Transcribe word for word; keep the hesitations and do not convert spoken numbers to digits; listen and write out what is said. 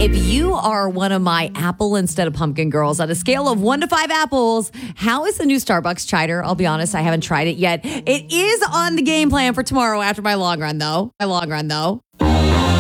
If you are one of my apple instead of pumpkin girls, on a scale of one to five apples, how is the new Starbucks chider? I'll be honest, I haven't tried it yet. It is on the game plan for tomorrow after my long run, though. My long run, though.